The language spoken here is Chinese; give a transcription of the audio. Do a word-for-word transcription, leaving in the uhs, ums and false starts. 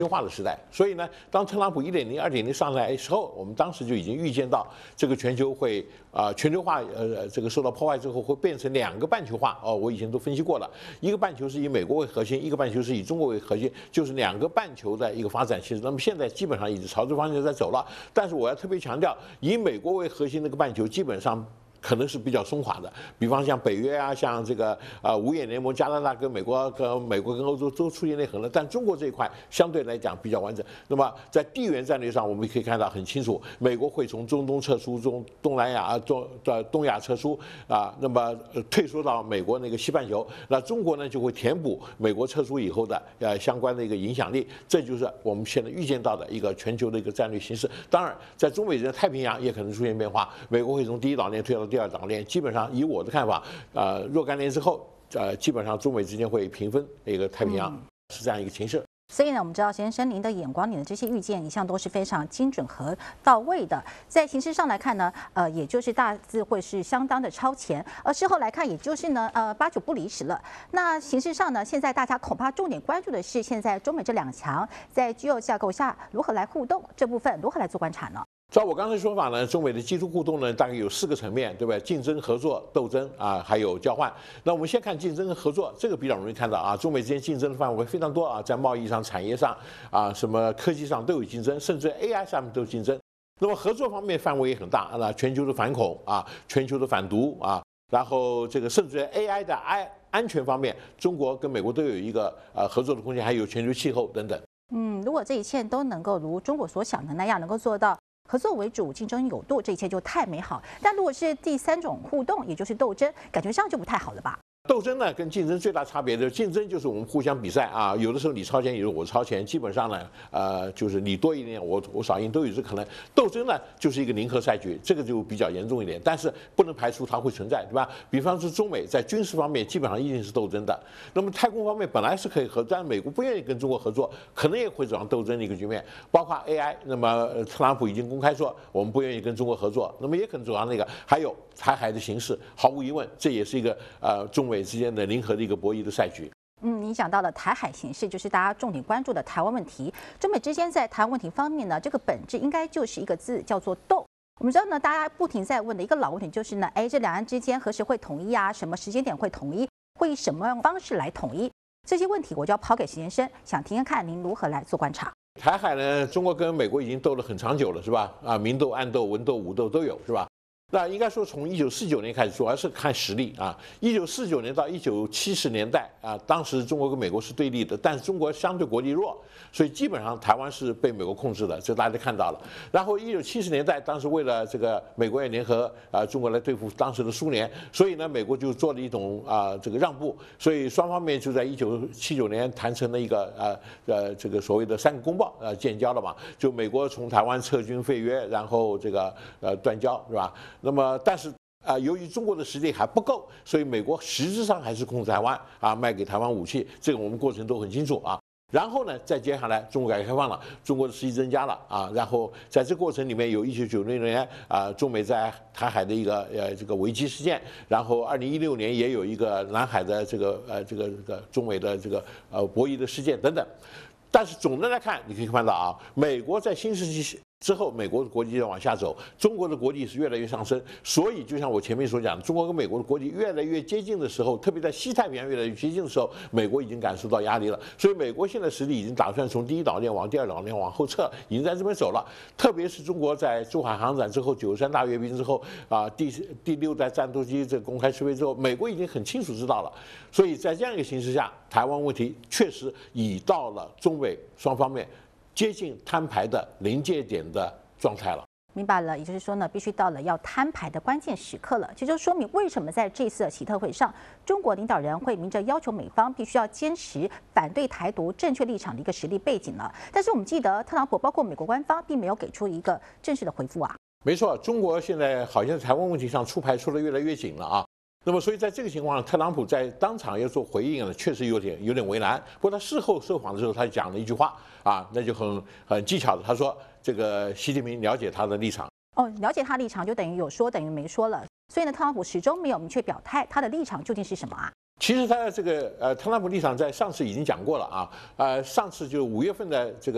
全球化的时代，所以呢，当特朗普一点零、二点零上来的时候，我们当时就已经预见到这个全球会啊、呃、全球化呃这个受到破坏之后会变成两个半球化哦，我以前都分析过了，一个半球是以美国为核心，一个半球是以中国为核心，就是两个半球的一个发展趋势。那么现在基本上已经朝这方向在走了，但是我要特别强调，以美国为核心那个半球基本上。可能是比较松垮的，比方像北约啊，像这个呃五眼联盟，加拿大跟美国跟美国跟欧洲都出现内核了，但中国这一块相对来讲比较完整。那么在地缘战略上，我们可以看到很清楚，美国会从中东撤出，中东南亚啊中呃东亚撤出啊，那么退缩到美国那个西半球，那中国呢就会填补美国撤出以后的呃相关的一个影响力，这就是我们现在预见到的一个全球的一个战略形势。当然，在中美的太平洋也可能出现变化，美国会从第一岛链退到第二岛链，基本上以我的看法，呃，若干年之后，呃，基本上中美之间会平分一个太平洋，嗯、是这样一个形势。 所以呢，我们知道，先生您的眼光、您的这些预见，一向都是非常精准和到位的。在形势上来看呢，呃，也就是大致会是相当的超前，而事后来看，也就是呢，呃，八九不离十了。那形势上呢，现在大家恐怕重点关注的是，现在中美这两强在 G 二 架构下如何来互动，这部分如何来做观察呢？ 照我刚才说法呢，中美的基础互动呢，大概有四个层面，对不对？竞争、合作、斗争啊，还有交换。那我们先看竞争和合作，这个比较容易看到啊。中美之间竞争的范围非常多啊，在贸易上、产业上啊，什么科技上都有竞争，甚至 A I 上面都有竞争。那么合作方面范围也很大，那全球的反恐啊，全球的反毒啊，然后这个甚至 A I 的安安全方面，中国跟美国都有一个呃合作的空间，还有全球气候等等。 嗯，如果这一切都能够如中国所想的那样，能够做到合作为主，竞争有度，这一切就太美好。但如果是第三种互动，也就是斗争，感觉上就不太好了吧？ 斗争呢，跟竞争最大差别的，竞争就是我们互相比赛啊，有的时候你超前，有的我超前，基本上呢，呃，就是你多一点，我我少一点，都有这可能。斗争呢，就是一个零和赛局，这个就比较严重一点，但是不能排除它会存在，对吧？比方说中美在军事方面基本上一定是斗争的，那么太空方面本来是可以合作，但美国不愿意跟中国合作，可能也会走上斗争的一个局面。包括 A I， 那么特朗普已经公开说我们不愿意跟中国合作，那么也可能走上那个。还有台海的形势，毫无疑问，这也是一个呃中美之间的零和的一个博弈的赛局。 嗯，你讲到了台海形势，就是大家重点关注的台湾问题。中美之间在台湾问题方面呢，这个本质应该就是一个字，叫做斗。我们知道呢，大家不停在问的一个老问题就是呢，哎，这两岸之间何时会统一啊？什么时间点会统一？会以什么样的方式来统一？这些问题我就要抛给石先生，想听听看您如何来做观察。 台海呢，中国跟美国已经斗了很长久了，是吧？啊，明斗、暗斗、文斗、武斗都有，是吧？那应该说，从一九四九年开始，主要是看实力啊。一九四九年到一九七十年代啊，当时中国跟美国是对立的，但是中国相对国力弱，所以基本上台湾是被美国控制的，这大家都看到了。然后一九七十年代，当时为了这个美国也联合啊中国来对付当时的苏联，所以呢，美国就做了一种啊这个让步，所以双方面就在一九七九年谈成了一个呃呃这个所谓的三个公报呃建交了嘛，就美国从台湾撤军废约，然后这个呃断交，是吧？那么，但是啊、呃，由于中国的实力还不够，所以美国实质上还是控制台湾啊，卖给台湾武器，这个我们过程都很清楚啊。然后呢，再接下来中国改革开放了，中国的实力增加了啊，然后在这过程里面有一九九六年啊，中美在台海的一个呃这个危机事件，然后二零一六年也有一个南海的这个呃这个这个中美的这个呃博弈的事件等等。但是总的来看，你可以看到啊，美国在新世纪之后，美国的国力在往下走，中国的国力是越来越上升。所以，就像我前面所讲，中国跟美国的国力越来越接近的时候，特别在西太平洋越来越接近的时候，美国已经感受到压力了。所以，美国现在实力已经打算从第一岛链往第二岛链往后撤，已经在这边走了。特别是中国在珠海航展之后，九十三大阅兵之后，啊，第第六代战斗机这公开试飞之后，美国已经很清楚知道了。所以在这样一个形势下，台湾问题确实已到了中美双方面接近摊牌的临界点的状态了。 明白了，也就是说呢，必须到了要摊牌的关键时刻了。这就说明为什么在这次的习特会上，中国领导人会明着要求美方必须要坚持反对台独正确立场的一个实力背景了。但是我们记得，特朗普包括美国官方并没有给出一个正式的回复啊。 没错，中国现在好像在台湾问题上出牌出得越来越紧了啊。那么，所以在这个情况下，特朗普在当场要做回应呢，确实有点有点为难。不过他事后受访的时候，他讲了一句话啊，那就很很技巧的，他说这个习近平了解他的立场。 哦，了解他立场就等于有说等于没说了。所以呢，特朗普始终没有明确表态他的立场究竟是什么啊？ 其实他的这个呃，特朗普立场在上次已经讲过了啊，呃，上次就五月份的这个。